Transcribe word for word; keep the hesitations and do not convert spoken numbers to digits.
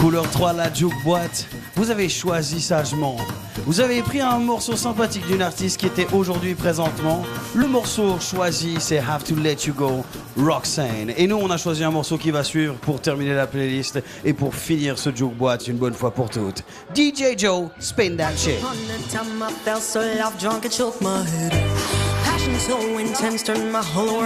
Couleur trois, la juke boîte. Vous avez choisi sagement. Vous avez pris un morceau sympathique d'une artiste qui était aujourd'hui présentement. Le morceau choisi, c'est Have to Let You Go, Roxanne. Et nous, on a choisi un morceau qui va suivre pour terminer la playlist et pour finir ce juke boîte une bonne fois pour toutes. D J Joe, spin that shit.